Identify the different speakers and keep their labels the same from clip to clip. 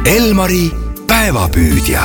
Speaker 1: Elmari päevapüüdja.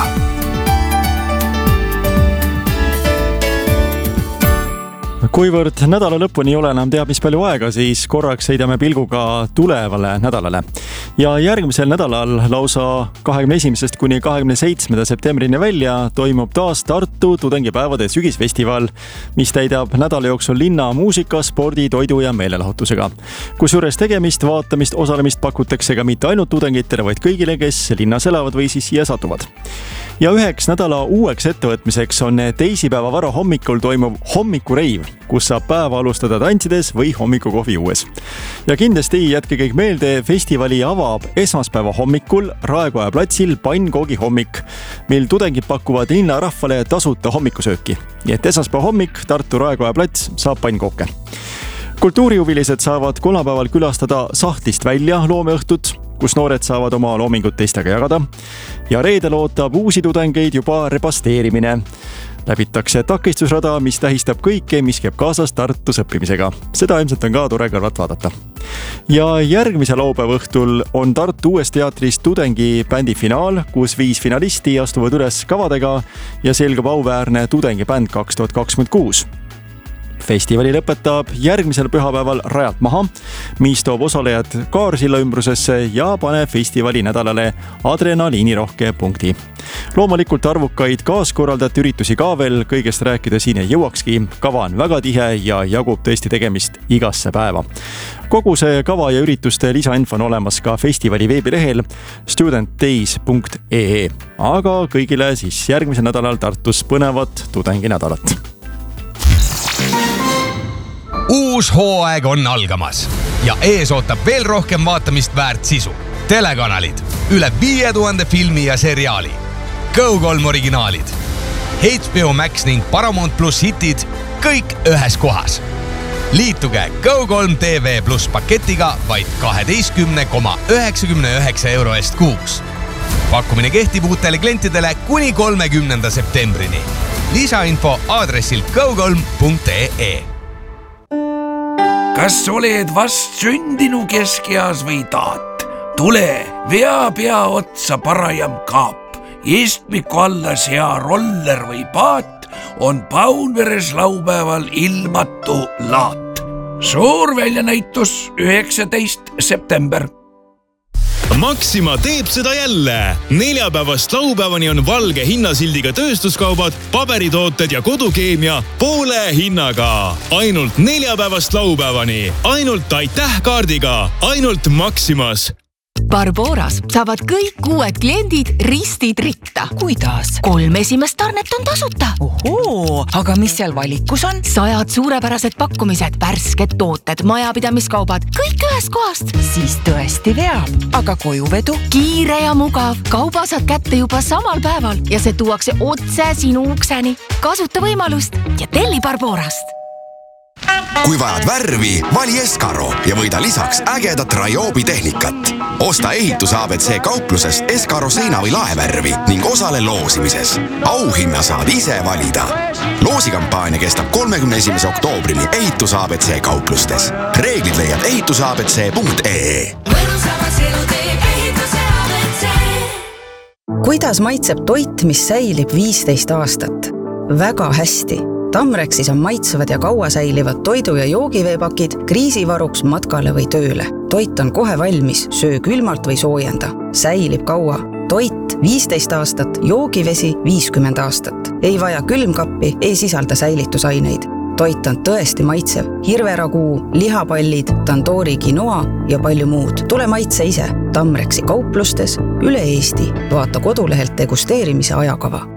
Speaker 1: Kuivõrd nädala lõpuni ei ole enam teab mis palju aega, siis korraks heidame pilguga tulevale nädalale. Ja järgmisel nädalal lausa 21. kuni 27. septembrini välja toimub taas Tartu tudengipäevade sügisfestival, mis täidab nädala jooksul linna muusika, spordi, toidu ja meelelahutusega. Kusjuures tegemist, vaatamist, osalemist pakutakse ka mitte ainult tudengitele, vaid kõigile, kes linnas elavad või siis siia satuvad. Ja üheks nädala uueks ettevõtmiseks on teisipäeva vara hommikul toimuv hommikureiv, kus saab päeva alustada tantsides või hommikukohvi juues. Ja kindlasti jätke kõik meelde, festivali avab esmaspäeva hommikul Raekoja platsil pannkoogi hommik, mil tudengid pakuvad linna rahvale tasuta hommikusööki. Nii et esmaspäeva hommik Tartu Raekoja plats saab pannkooke. Kultuurihuvilised saavad kolmapäeval külastada Sahtlist välja loomeõhtut, kus noored saavad oma loomingut teistega jagada. Ja reedel ootab uusi tudengeid juba repasteerimine. Läbitakse takistusrada, mis tähistab kõike, mis käib kaasas Tartus õppimisega. Seda ilmselt on ka tore kõrvalt vaadata. Ja järgmise laupäeva õhtul on Tartu Uues teatris tudengibändi finaal, kus 5 finalisti astuvad üles kavadega ja selgub auväärne tudengibänd 2026. Festivali lõpetab järgmisel pühapäeval Rajalt maha, mis toob osalejad Kaarsilla ümbrusesse ja paneb festivali nädalale adrenaliinirohke punkti. Loomulikult arvukaid kaaskorraldajate üritusi ka veel, kõigest rääkida siin ei jõuakski. Kava on väga tihe ja jagub tõesti tegemist igasse päeva. Kogu see kava ja ürituste lisainfo on olemas ka festivali veebilehel studentdays.ee. Aga kõigile siis järgmisel nädalal Tartus põnevat tudenginädalat.
Speaker 2: Uus hooaeg on algamas ja ees ootab veel rohkem vaatamist väärt sisu. Telekanalid, üle 5000 filmi ja seriaali, Go3 originaalid, HBO Max ning Paramount Plus hitid, kõik ühes kohas. Liituge Go3 TV Plus paketiga vaid 12,99 euro eest kuus. Pakkumine kehtib uutele klientidele kuni 30. septembrini. Lisainfo aadressil go3.ee.
Speaker 3: Kas oled vast sündinu keskeas või taat? Tule, vea pea otsa parajam kaap. Istmiku alla sea roller või paat on Paunveres laupäeval ilmatu laat. Suur väljanäitus 19. september.
Speaker 4: Maxima teeb seda jälle. Neljapäevast laupäevani on valge hinnasildiga tööstuskaubad, paberitooted ja kodukeemia poole hinnaga. Ainult neljapäevast laupäevani. Ainult aitäh kaardiga. Ainult Maximas.
Speaker 5: Barboras saavad kõik uued kliendid ristid ritta.
Speaker 6: Kuidas?
Speaker 5: 3 esimest tarnet on tasuta.
Speaker 6: Ohoo, aga mis seal valikus on?
Speaker 5: 100 suurepärased pakkumised, värsked tooted, majapidamiskaubad, kõik ühest kohast.
Speaker 6: Siis tõesti veab. Aga kojuvedu?
Speaker 5: Kiire ja mugav. Kauba saad kätte juba samal päeval ja see tuuakse otse sinu ukseni. Kasuta võimalust ja telli Barborast.
Speaker 1: Kui vajad värvi, vali Eskaro ja võida lisaks ägedat Rajobi tehnikat. Osta ehitus ABC kauplusest Eskaro seina või laevärvi ning osale loosimises. Auhinna saad ise valida. Loosikampaania kestab 31. oktoobrini ehitus ABC kauplustes. Reeglid leiad ehitusabc.ee.
Speaker 7: Kuidas maitseb toit, mis säilib 15 aastat? Väga hästi. Tamrexis on maitsevad ja kaua säilivad toidu- ja joogiveepakid kriisivaruks matkale või tööle. Toit on kohe valmis, söö külmalt või soojenda. Säilib kaua. Toit 15 aastat, joogivesi 50 aastat. Ei vaja külmkappi, ei sisalda säilitusaineid. Toit on tõesti maitsev. Hirveraguu, lihapallid, tandoori quinoa ja palju muud. Tule maitse ise. Tamrexi kauplustes üle Eesti. Vaata kodulehelt degusteerimise ajakava.